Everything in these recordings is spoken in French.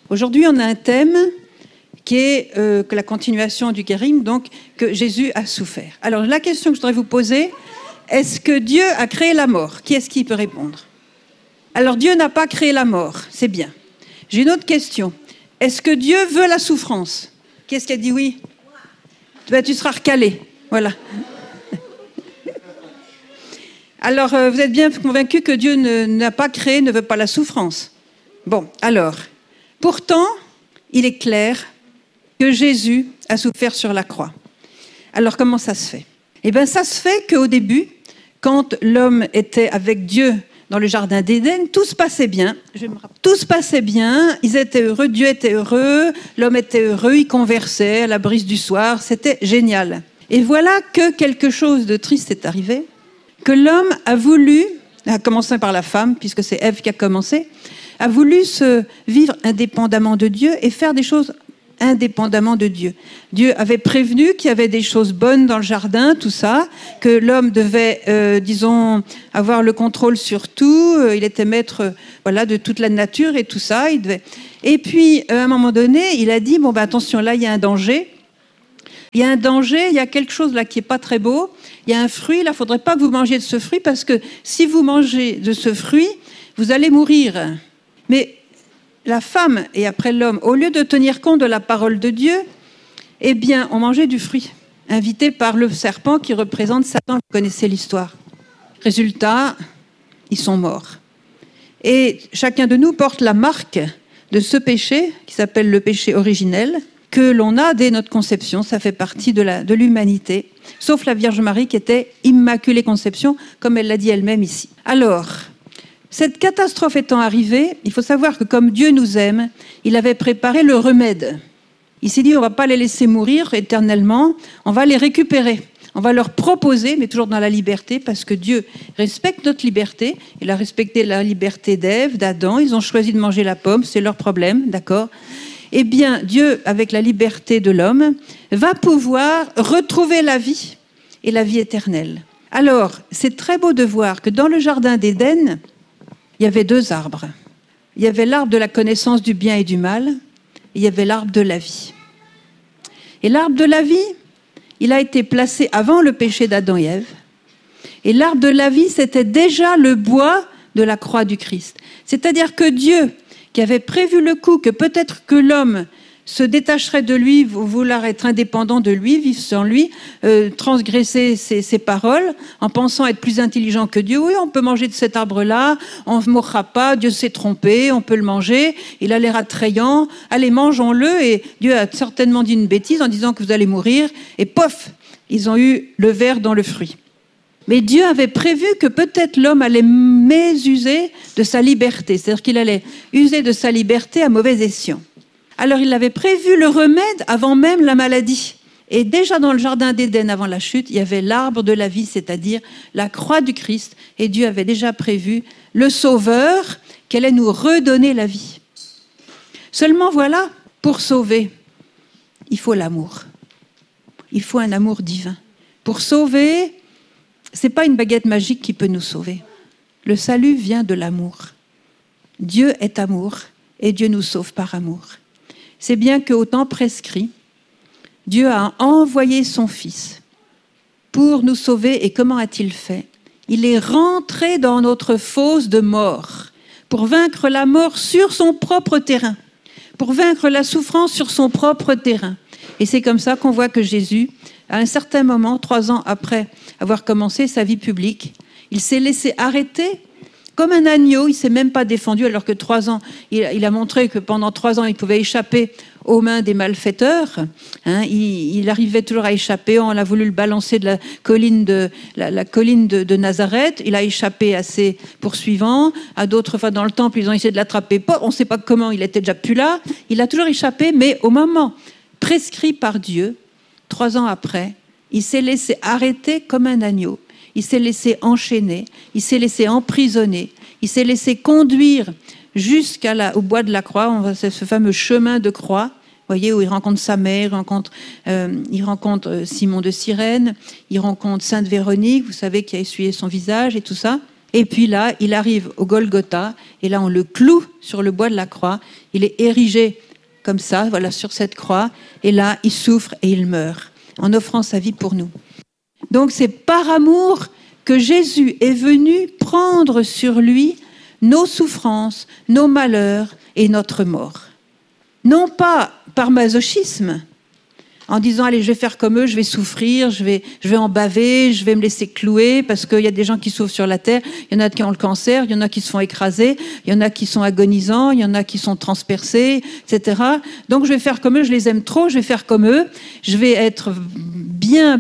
Aujourd'hui, on a un thème qui est que la continuation du Kérim, donc que Jésus a souffert. Alors la question que je voudrais vous poser, est-ce que Dieu a créé la mort? Qui est-ce qui peut répondre? Alors Dieu n'a pas créé la mort, c'est bien. J'ai une autre question. Est-ce que Dieu veut la souffrance? Qui est-ce qui a dit oui? Ben, tu seras recalé, voilà. Alors vous êtes bien convaincus que Dieu n'a pas créé, ne veut pas la souffrance. Bon, alors, pourtant, il est clair que Jésus a souffert sur la croix. Alors comment ça se fait? Eh bien ça se fait qu'au début, quand l'homme était avec Dieu dans le jardin d'Éden, tout se passait bien. Tout se passait bien, ils étaient heureux, Dieu était heureux, l'homme était heureux, il conversait à la brise du soir, c'était génial. Et voilà que quelque chose de triste est arrivé, que l'homme a voulu, à commencer par la femme, puisque c'est Ève qui a commencé, a voulu se vivre indépendamment de Dieu et faire des choses indépendamment de Dieu. Dieu avait prévenu qu'il y avait des choses bonnes dans le jardin, tout ça, que l'homme devait, avoir le contrôle sur tout, il était maître de toute la nature et tout ça. Et puis, à un moment donné, il a dit, attention, là, il y a un danger. Il y a un danger, il y a quelque chose là qui n'est pas très beau. Il y a un fruit, là, il ne faudrait pas que vous mangiez de ce fruit, parce que si vous mangez de ce fruit, vous allez mourir. Mais la femme et après l'homme, au lieu de tenir compte de la parole de Dieu, eh bien, on mangeait du fruit, invité par le serpent qui représente Satan. Vous connaissez l'histoire. Résultat, ils sont morts. Et chacun de nous porte la marque de ce péché, qui s'appelle le péché originel, que l'on a dès notre conception. Ça fait partie de l'humanité, sauf la Vierge Marie qui était immaculée conception, comme elle l'a dit elle-même ici. Alors, cette catastrophe étant arrivée, il faut savoir que comme Dieu nous aime, il avait préparé le remède. Il s'est dit, on ne va pas les laisser mourir éternellement, on va les récupérer. On va leur proposer, mais toujours dans la liberté, parce que Dieu respecte notre liberté. Il a respecté la liberté d'Ève, d'Adam. Ils ont choisi de manger la pomme, c'est leur problème, d'accord? Eh bien, Dieu, avec la liberté de l'homme, va pouvoir retrouver la vie et la vie éternelle. Alors, c'est très beau de voir que dans le jardin d'Éden, il y avait deux arbres. Il y avait l'arbre de la connaissance du bien et du mal, et il y avait l'arbre de la vie. Et l'arbre de la vie, il a été placé avant le péché d'Adam et Ève. Et l'arbre de la vie, c'était déjà le bois de la croix du Christ. C'est-à-dire que Dieu, qui avait prévu le coup que peut-être que l'homme se détacherait de lui, vouloir être indépendant de lui, vivre sans lui, transgresser ses paroles, en pensant être plus intelligent que Dieu. Oui, on peut manger de cet arbre-là, on ne mourra pas, Dieu s'est trompé, on peut le manger, il a l'air attrayant, allez, mangeons-le. Et Dieu a certainement dit une bêtise en disant que vous allez mourir, et pof, ils ont eu le ver dans le fruit. Mais Dieu avait prévu que peut-être l'homme allait mésuser de sa liberté, c'est-à-dire qu'il allait user de sa liberté à mauvais escient. Alors il avait prévu le remède avant même la maladie. Et déjà dans le jardin d'Éden, avant la chute, il y avait l'arbre de la vie, c'est-à-dire la croix du Christ. Et Dieu avait déjà prévu le Sauveur qui allait nous redonner la vie. Seulement voilà, pour sauver, il faut l'amour. Il faut un amour divin. Pour sauver, ce n'est pas une baguette magique qui peut nous sauver. Le salut vient de l'amour. Dieu est amour et Dieu nous sauve par amour. C'est bien qu'au temps prescrit, Dieu a envoyé son Fils pour nous sauver. Et comment a-t-il fait? Il est rentré dans notre fosse de mort pour vaincre la mort sur son propre terrain, pour vaincre la souffrance sur son propre terrain. Et c'est comme ça qu'on voit que Jésus, à un certain moment, 3 ans après avoir commencé sa vie publique, il s'est laissé arrêter comme un agneau. Il ne s'est même pas défendu, alors que 3 ans, il a montré que pendant 3 ans, il pouvait échapper aux mains des malfaiteurs. Il arrivait toujours à échapper. On a voulu le balancer de la colline de Nazareth. Il a échappé à ses poursuivants. À d'autres fois, dans le temple, ils ont essayé de l'attraper. On ne sait pas comment, il était déjà plus là. Il a toujours échappé, mais au moment prescrit par Dieu, 3 ans après, il s'est laissé arrêter comme un agneau. Il s'est laissé enchaîner, il s'est laissé emprisonner, il s'est laissé conduire jusqu'au bois de la croix, c'est ce fameux chemin de croix, voyez, où il rencontre sa mère, il rencontre Simon de Cyrène, il rencontre Sainte Véronique, vous savez, qui a essuyé son visage et tout ça. Et puis là, il arrive au Golgotha, et là, on le cloue sur le bois de la croix. Il est érigé comme ça, voilà, sur cette croix. Et là, il souffre et il meurt, en offrant sa vie pour nous. Donc, c'est par amour que Jésus est venu prendre sur lui nos souffrances, nos malheurs et notre mort. Non pas par masochisme, en disant « allez, je vais faire comme eux, je vais souffrir, je vais en baver, je vais me laisser clouer » parce qu'il y a des gens qui souffrent sur la terre, il y en a qui ont le cancer, il y en a qui se font écraser, il y en a qui sont agonisants, il y en a qui sont transpercés, etc. Donc je vais faire comme eux, je les aime trop, je vais faire comme eux, je vais être bien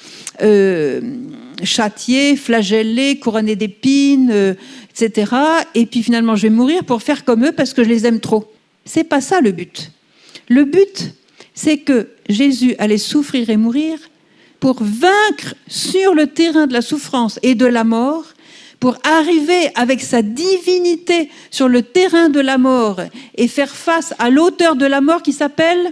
châtié, flagellé, couronné d'épines, etc. Et puis finalement je vais mourir pour faire comme eux parce que je les aime trop. C'est pas ça le but. Le but, c'est que Jésus allait souffrir et mourir pour vaincre sur le terrain de la souffrance et de la mort, pour arriver avec sa divinité sur le terrain de la mort et faire face à l'auteur de la mort qui s'appelle,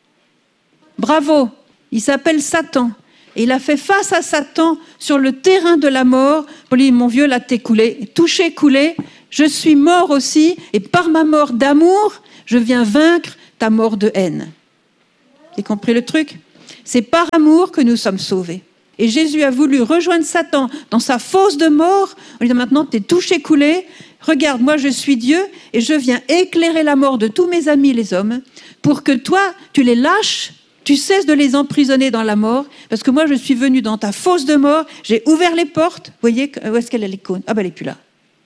bravo, il s'appelle Satan. Et il a fait face à Satan sur le terrain de la mort pour lui dire « Mon vieux, là t'es coulé, touché, coulé, je suis mort aussi et par ma mort d'amour, je viens vaincre ta mort de haine. » Vous avez compris le truc ? C'est par amour que nous sommes sauvés. Et Jésus a voulu rejoindre Satan dans sa fosse de mort en lui disant « Maintenant, t'es touché, coulé. Regarde, moi, je suis Dieu et je viens éclairer la mort de tous mes amis, les hommes, pour que toi, tu les lâches, tu cesses de les emprisonner dans la mort, parce que moi, je suis venu dans ta fosse de mort, j'ai ouvert les portes. Vous voyez, où est-ce qu'elle est l'icône ? Ah ben, elle n'est plus là.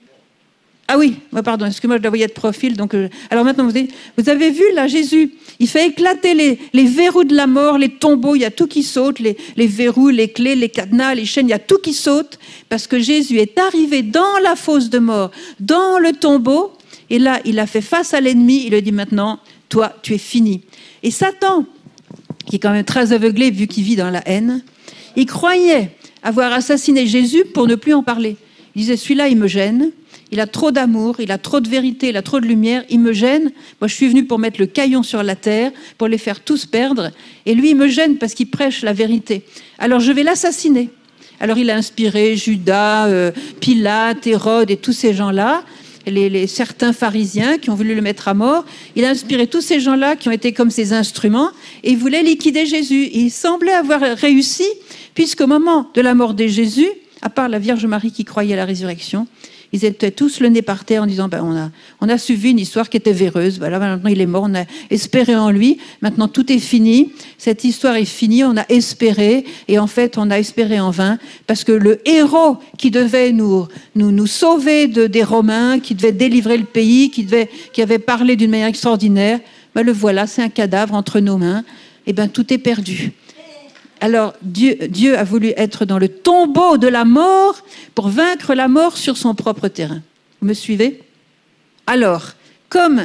Ah oui, pardon, excusez-moi, je la voyais de profil. Donc, alors maintenant, vous avez vu, là, Jésus, il fait éclater les verrous de la mort, les tombeaux, il y a tout qui saute, les verrous, les clés, les cadenas, les chaînes, il y a tout qui saute, parce que Jésus est arrivé dans la fosse de mort, dans le tombeau, et là, il a fait face à l'ennemi, il lui dit maintenant, toi, tu es fini. Et Satan, qui est quand même très aveuglé, vu qu'il vit dans la haine, il croyait avoir assassiné Jésus pour ne plus en parler. Il disait, celui-là, il me gêne. Il a trop d'amour, il a trop de vérité, il a trop de lumière, il me gêne. Moi, je suis venu pour mettre le caillon sur la terre, pour les faire tous perdre. Et lui, il me gêne parce qu'il prêche la vérité. Alors, je vais l'assassiner. Alors, il a inspiré Judas, Pilate, Hérode et tous ces gens-là, certains pharisiens qui ont voulu le mettre à mort. Il a inspiré tous ces gens-là qui ont été comme ses instruments et il voulait liquider Jésus. Et il semblait avoir réussi, puisqu'au moment de la mort de Jésus, à part la Vierge Marie qui croyait à la résurrection, ils étaient tous le nez par terre en disant on a suivi une histoire qui était véreuse. Voilà, maintenant il est mort, on a espéré en lui. Maintenant tout est fini. Cette histoire est finie. On a espéré et en fait on a espéré en vain parce que le héros qui devait nous sauver des Romains, qui devait délivrer le pays, qui avait parlé d'une manière extraordinaire, le voilà, c'est un cadavre entre nos mains. Et tout est perdu. Alors Dieu a voulu être dans le tombeau de la mort pour vaincre la mort sur son propre terrain. Vous me suivez ? Alors, comme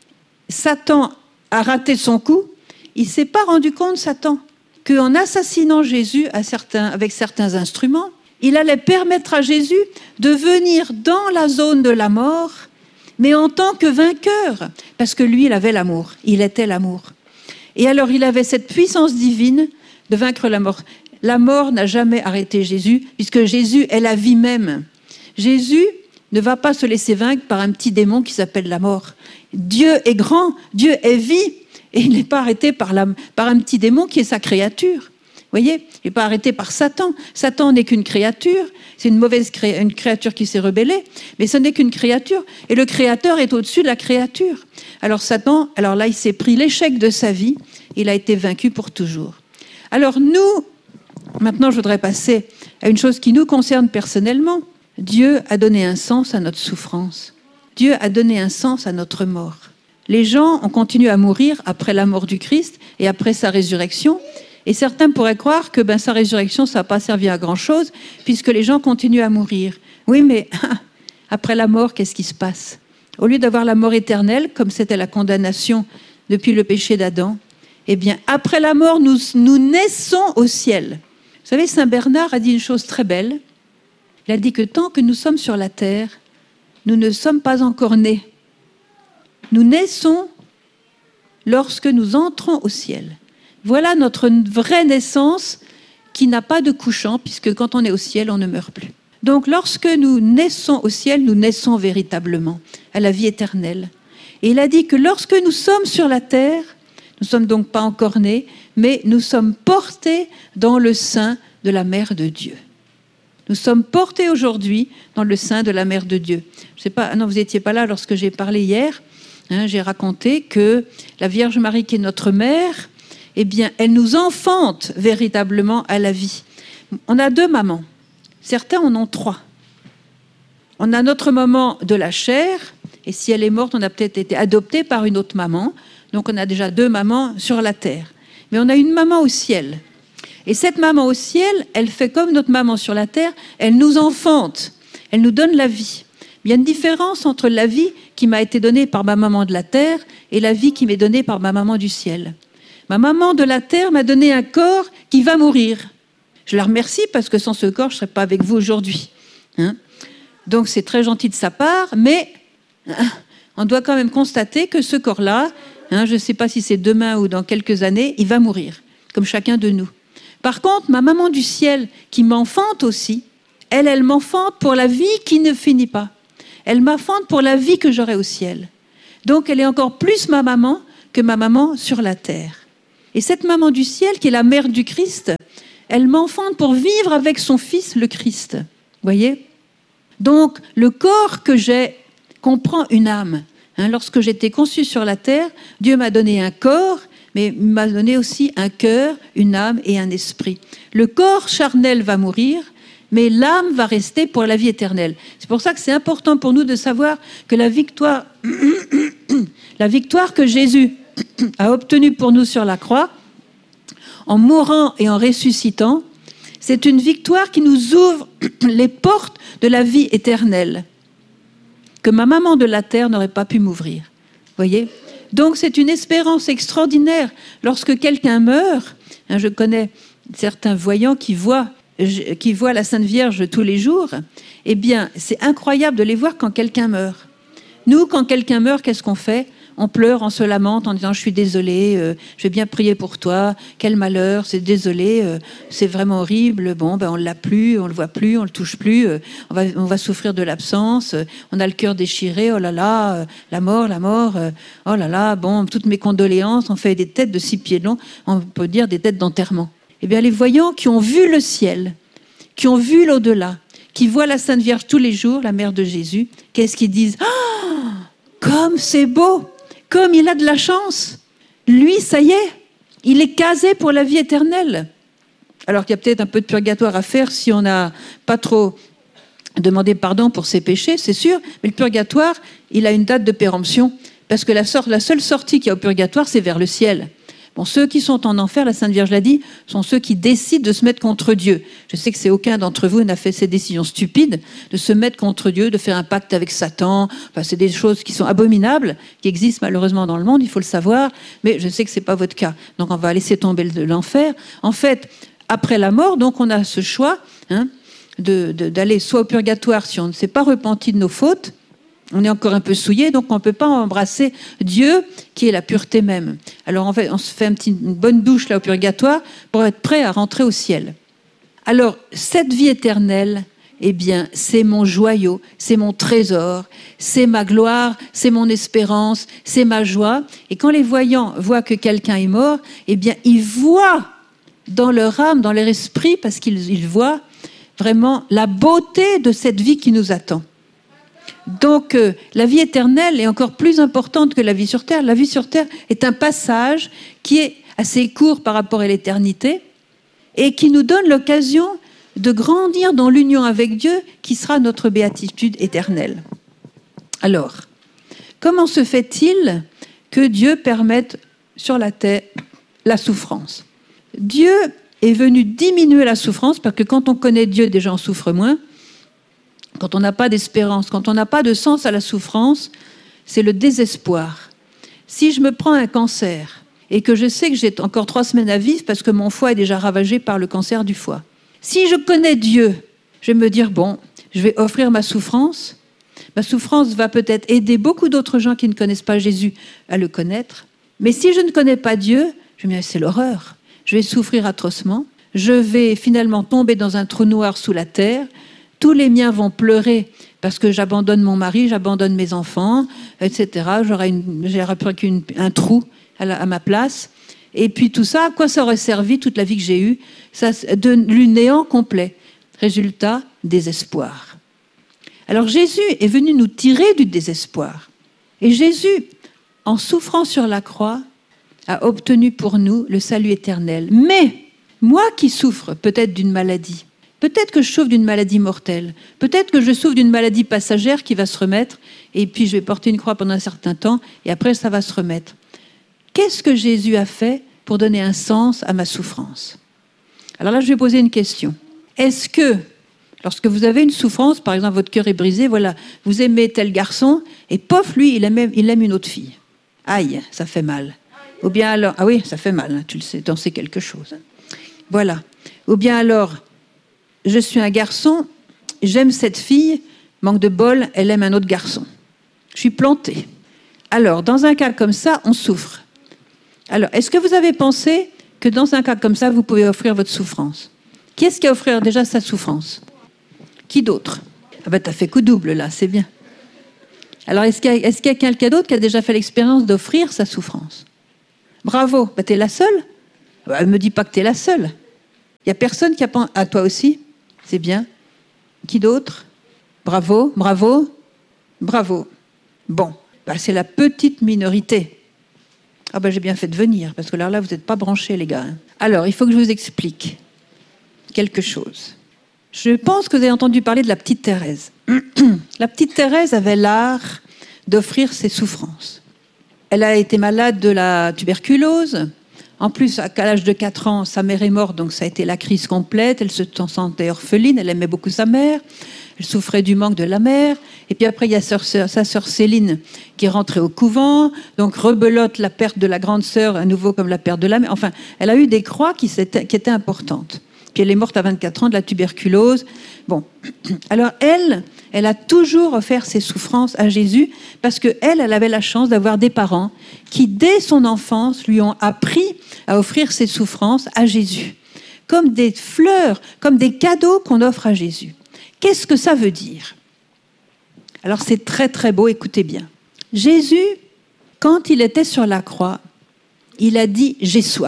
Satan a raté son coup, il ne s'est pas rendu compte, Satan, qu'en assassinant Jésus avec certains instruments, il allait permettre à Jésus de venir dans la zone de la mort, mais en tant que vainqueur, parce que lui, il avait l'amour, il était l'amour. Et alors, il avait cette puissance divine de vaincre la mort. La mort n'a jamais arrêté Jésus, puisque Jésus est la vie même. Jésus ne va pas se laisser vaincre par un petit démon qui s'appelle la mort. Dieu est grand, Dieu est vie, et il n'est pas arrêté par un petit démon qui est sa créature. Vous voyez ? Il n'est pas arrêté par Satan. Satan n'est qu'une créature, c'est une créature qui s'est rebellée, mais ce n'est qu'une créature, et le Créateur est au-dessus de la créature. Alors Satan, là, il s'est pris l'échec de sa vie, il a été vaincu pour toujours. Alors nous, maintenant je voudrais passer à une chose qui nous concerne personnellement. Dieu a donné un sens à notre souffrance. Dieu a donné un sens à notre mort. Les gens ont continué à mourir après la mort du Christ et après sa résurrection. Et certains pourraient croire que sa résurrection, ça n'a pas servi à grand-chose puisque les gens continuent à mourir. Oui, mais après la mort, qu'est-ce qui se passe ? Au lieu d'avoir la mort éternelle, comme c'était la condamnation depuis le péché d'Adam, eh bien, après la mort, nous naissons au ciel. Vous savez, Saint Bernard a dit une chose très belle. Il a dit que tant que nous sommes sur la terre, nous ne sommes pas encore nés. Nous naissons lorsque nous entrons au ciel. Voilà notre vraie naissance qui n'a pas de couchant, puisque quand on est au ciel, on ne meurt plus. Donc lorsque nous naissons au ciel, nous naissons véritablement à la vie éternelle. Et il a dit que lorsque nous sommes sur la terre, nous ne sommes donc pas encore nés, mais nous sommes portés dans le sein de la mère de Dieu. Nous sommes portés aujourd'hui dans le sein de la mère de Dieu. Je sais pas, non, vous n'étiez pas là lorsque j'ai parlé hier. J'ai raconté que la Vierge Marie, qui est notre mère, eh bien, elle nous enfante véritablement à la vie. On a 2 mamans. Certains en ont 3. On a notre maman de la chair, et si elle est morte, on a peut-être été adopté par une autre maman. Donc on a déjà 2 mamans sur la terre. Mais on a une maman au ciel. Et cette maman au ciel, elle fait comme notre maman sur la terre, elle nous enfante, elle nous donne la vie. Il y a une différence entre la vie qui m'a été donnée par ma maman de la terre et la vie qui m'est donnée par ma maman du ciel. Ma maman de la terre m'a donné un corps qui va mourir. Je la remercie parce que sans ce corps, je ne serais pas avec vous aujourd'hui. Donc c'est très gentil de sa part, mais on doit quand même constater que ce corps-là, je ne sais pas si c'est demain ou dans quelques années, il va mourir, comme chacun de nous. Par contre, ma maman du ciel, qui m'enfante aussi, elle m'enfante pour la vie qui ne finit pas. Elle m'enfante pour la vie que j'aurai au ciel. Donc elle est encore plus ma maman que ma maman sur la terre. Et cette maman du ciel, qui est la mère du Christ, elle m'enfante pour vivre avec son fils, le Christ. Vous voyez ? Donc le corps que j'ai comprend une âme. Lorsque j'étais conçue sur la terre, Dieu m'a donné un corps, mais il m'a donné aussi un cœur, une âme et un esprit. Le corps charnel va mourir, mais l'âme va rester pour la vie éternelle. C'est pour ça que c'est important pour nous de savoir que la victoire que Jésus a obtenue pour nous sur la croix, en mourant et en ressuscitant, c'est une victoire qui nous ouvre les portes de la vie éternelle, que ma maman de la terre n'aurait pas pu m'ouvrir. Voyez ? Donc c'est une espérance extraordinaire. Lorsque quelqu'un meurt, je connais certains voyants qui voient la Sainte Vierge tous les jours, eh bien c'est incroyable de les voir quand quelqu'un meurt. Nous, quand quelqu'un meurt, qu'est-ce qu'on fait ? On pleure, on se lamente en disant « je suis désolé, je vais bien prier pour toi, quel malheur, c'est désolé, c'est vraiment horrible, bon, on ne l'a plus, on ne le voit plus, on ne le touche plus, on va souffrir de l'absence, on a le cœur déchiré, oh là là, la mort, oh là là, bon, toutes mes condoléances, on fait des têtes de 6 pieds longs, on peut dire des têtes d'enterrement. » Eh bien, les voyants qui ont vu le ciel, qui ont vu l'au-delà, qui voient la Sainte Vierge tous les jours, la mère de Jésus, qu'est-ce qu'ils disent ? Oh, comme c'est beau ! Comme il a de la chance, lui, ça y est, il est casé pour la vie éternelle. Alors qu'il y a peut-être un peu de purgatoire à faire si on n'a pas trop demandé pardon pour ses péchés, c'est sûr, mais le purgatoire, il a une date de péremption, parce que la seule sortie qu'il y a au purgatoire, c'est vers le ciel. Bon, ceux qui sont en enfer, la Sainte Vierge l'a dit, sont ceux qui décident de se mettre contre Dieu. Je sais que c'est aucun d'entre vous n'a fait ces décisions stupides de se mettre contre Dieu, de faire un pacte avec Satan. Enfin, c'est des choses qui sont abominables, qui existent malheureusement dans le monde, il faut le savoir, mais je sais que c'est pas votre cas. Donc on va laisser tomber l'enfer. En fait, après la mort, donc on a ce choix d'aller soit au purgatoire si on ne s'est pas repenti de nos fautes. On est encore un peu souillé, donc on ne peut pas embrasser Dieu, qui est la pureté même. Alors en fait, on se fait une bonne douche là au purgatoire pour être prêt à rentrer au ciel. Alors, cette vie éternelle, eh bien, c'est mon joyau, c'est mon trésor, c'est ma gloire, c'est mon espérance, c'est ma joie. Et quand les voyants voient que quelqu'un est mort, eh bien, ils voient dans leur âme, dans leur esprit, parce qu'ils voient vraiment la beauté de cette vie qui nous attend. Donc, la vie éternelle est encore plus importante que la vie sur Terre. La vie sur Terre est un passage qui est assez court par rapport à l'éternité et qui nous donne l'occasion de grandir dans l'union avec Dieu qui sera notre béatitude éternelle. Alors, comment se fait-il que Dieu permette sur la terre la souffrance ? Dieu est venu diminuer la souffrance parce que quand on connaît Dieu, déjà on souffre moins. Quand on n'a pas d'espérance, quand on n'a pas de sens à la souffrance, c'est le désespoir. Si je me prends un cancer et que je sais que j'ai encore 3 semaines à vivre parce que mon foie est déjà ravagé par le cancer du foie, si je connais Dieu, je vais me dire, bon, je vais offrir ma souffrance. Ma souffrance va peut-être aider beaucoup d'autres gens qui ne connaissent pas Jésus à le connaître. Mais si je ne connais pas Dieu, je me dis, c'est l'horreur. Je vais souffrir atrocement. Je vais finalement tomber dans un trou noir sous la terre. tous les miens vont pleurer parce que j'abandonne mon mari, j'abandonne mes enfants, etc. J'aurais pris un trou à ma place. Et puis tout ça, à quoi ça aurait servi toute la vie que j'ai eue? Du néant complet. Résultat, désespoir. Alors Jésus est venu nous tirer du désespoir. Et Jésus, en souffrant sur la croix, a obtenu pour nous le salut éternel. Mais moi qui souffre peut-être d'une maladie, peut-être que je souffre d'une maladie mortelle, peut-être que je souffre d'une maladie passagère qui va se remettre, et puis je vais porter une croix pendant un certain temps, et après ça va se remettre. Qu'est-ce que Jésus a fait pour donner un sens à ma souffrance? Alors là, je vais poser une question. Est-ce que, lorsque vous avez une souffrance, par exemple, votre cœur est brisé, voilà, vous aimez tel garçon, et pof, lui, il aime une autre fille. Aïe, ça fait mal. Ou bien alors, ah oui, ça fait mal, hein, tu le sais, t'en sais quelque chose. Voilà. Ou bien alors, je suis un garçon, j'aime cette fille, manque de bol, elle aime un autre garçon. Je suis plantée. Alors, dans un cas comme ça, on souffre. Alors, est-ce que vous avez pensé que dans un cas comme ça, vous pouvez offrir votre souffrance? Qui est-ce qui a offert déjà sa souffrance? Qui d'autre? Ah ben, t'as fait coup double là, c'est bien. Alors, est-ce qu'il y a quelqu'un d'autre qui a déjà fait l'expérience d'offrir sa souffrance? Bravo, ben, t'es la seule? Ne me dis pas que t'es la seule. Il n'y a personne qui a pensé à toi aussi? C'est bien. Qui d'autre? Bravo, bravo, bravo. Bon, ben, c'est la petite minorité. Ah ben, j'ai bien fait de venir, parce que là, vous n'êtes pas branchés, les gars. Alors, il faut que je vous explique quelque chose. Je pense que vous avez entendu parler de la petite Thérèse. La petite Thérèse avait l'art d'offrir ses souffrances. Elle a été malade de la tuberculose. En plus, à l'âge de 4 ans, sa mère est morte, donc ça a été la crise complète. Elle se sentait orpheline, elle aimait beaucoup sa mère. Elle souffrait du manque de la mère. Et puis après, il y a sa sœur Céline qui est rentrée au couvent. Donc rebelote la perte de la grande sœur, à nouveau comme la perte de la mère. Enfin, elle a eu des croix qui étaient importantes. Puis elle est morte à 24 ans de la tuberculose. Bon, alors elle a toujours offert ses souffrances à Jésus parce qu'elle avait la chance d'avoir des parents qui, dès son enfance, lui ont appris à offrir ses souffrances à Jésus. Comme des fleurs, comme des cadeaux qu'on offre à Jésus. Qu'est-ce que ça veut dire? Alors c'est très très beau, écoutez bien. Jésus, quand il était sur la croix, il a dit « j'ai soif ».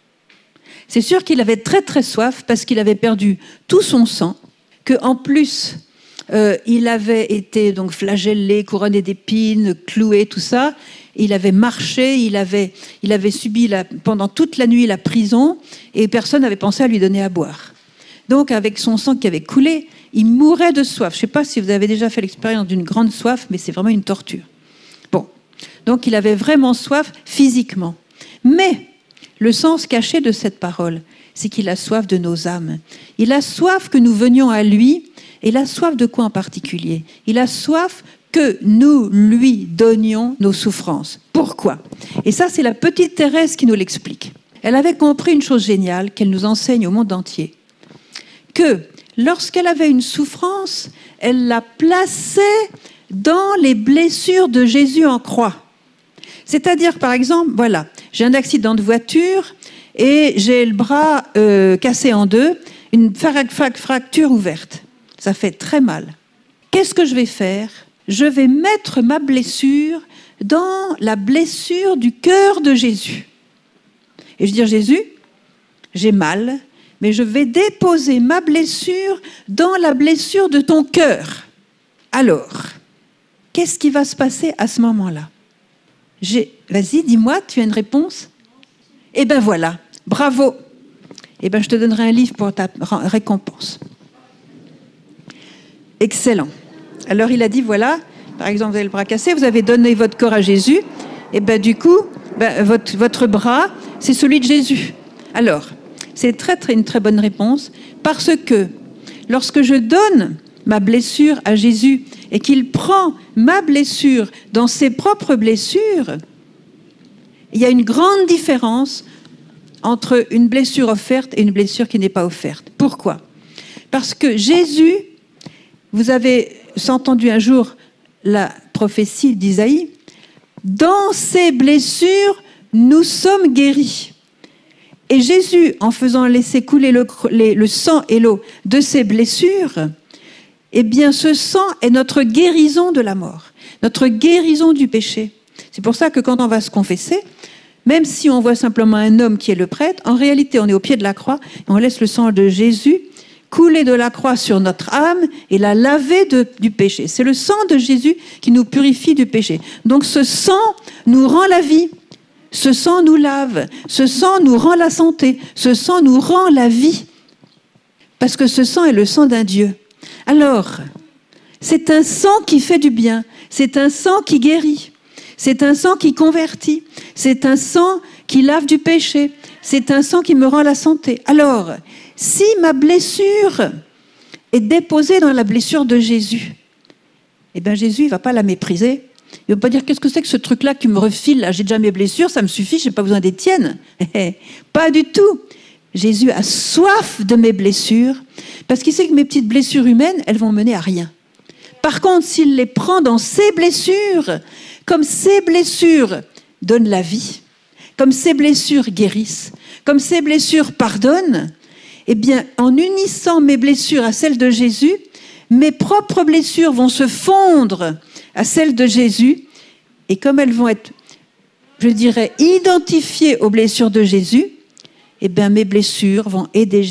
C'est sûr qu'il avait très très soif parce qu'il avait perdu tout son sang, qu'en plus il avait été donc flagellé, couronné d'épines, cloué, tout ça. Il avait marché, il avait subi pendant toute la nuit la prison et personne n'avait pensé à lui donner à boire. Donc avec son sang qui avait coulé, il mourait de soif. Je ne sais pas si vous avez déjà fait l'expérience d'une grande soif, mais c'est vraiment une torture. Bon, donc il avait vraiment soif physiquement. Mais le sens caché de cette parole, c'est qu'il a soif de nos âmes. Il a soif que nous venions à lui. Et il a soif de quoi en particulier? Il a soif que nous lui donnions nos souffrances. Pourquoi? Et ça, c'est la petite Thérèse qui nous l'explique. Elle avait compris une chose géniale qu'elle nous enseigne au monde entier. Que lorsqu'elle avait une souffrance, elle la plaçait dans les blessures de Jésus en croix. C'est-à-dire, par exemple, voilà, j'ai un accident de voiture et j'ai le bras cassé en deux, une fracture ouverte. Ça fait très mal. Qu'est-ce que je vais faire? Je vais mettre ma blessure dans la blessure du cœur de Jésus. Et je vais dire, Jésus, j'ai mal, mais je vais déposer ma blessure dans la blessure de ton cœur. Alors, qu'est-ce qui va se passer à ce moment-là? Vas-y, dis-moi, tu as une réponse? Eh bien voilà, bravo. Eh bien je te donnerai un livre pour ta récompense. Excellent. Alors il a dit, voilà, par exemple, vous avez le bras cassé, vous avez donné votre corps à Jésus, et bien du coup, votre bras, c'est celui de Jésus. Alors, c'est une très bonne réponse, parce que lorsque je donne ma blessure à Jésus et qu'il prend ma blessure dans ses propres blessures, il y a une grande différence entre une blessure offerte et une blessure qui n'est pas offerte. Pourquoi? Parce que Jésus, vous avez entendu un jour la prophétie d'Isaïe, dans ses blessures, nous sommes guéris. Et Jésus, en faisant laisser couler le sang et l'eau de ses blessures, eh bien ce sang est notre guérison de la mort, notre guérison du péché. C'est pour ça que quand on va se confesser, même si on voit simplement un homme qui est le prêtre, en réalité on est au pied de la croix et on laisse le sang de Jésus couler de la croix sur notre âme et la laver du péché. C'est le sang de Jésus qui nous purifie du péché. Donc ce sang nous rend la vie, ce sang nous lave, ce sang nous rend la santé, ce sang nous rend la vie. Parce que ce sang est le sang d'un Dieu. Alors, c'est un sang qui fait du bien, c'est un sang qui guérit, c'est un sang qui convertit, c'est un sang qui lave du péché, c'est un sang qui me rend la santé. Alors, si ma blessure est déposée dans la blessure de Jésus, eh bien Jésus, il ne va pas la mépriser. Il ne va pas dire, qu'est-ce que c'est que ce truc-là que tu me refiles là, j'ai déjà mes blessures, ça me suffit, je n'ai pas besoin des tiennes. Pas du tout. Jésus a soif de mes blessures, parce qu'il sait que mes petites blessures humaines, elles vont mener à rien. Par contre, s'il les prend dans ses blessures, comme ces blessures donnent la vie, comme ces blessures guérissent, comme ces blessures pardonnent, eh bien, en unissant mes blessures à celles de Jésus, mes propres blessures vont se fondre à celles de Jésus, et comme elles vont être, je dirais, identifiées aux blessures de Jésus, eh bien, mes blessures vont aider